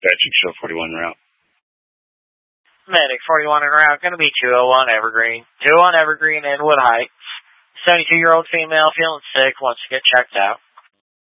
Patrick, show 41 route. Medic 41 en route, going to be 201 Evergreen. 201 Evergreen, Inwood Heights. 72-year-old female feeling sick, wants to get checked out.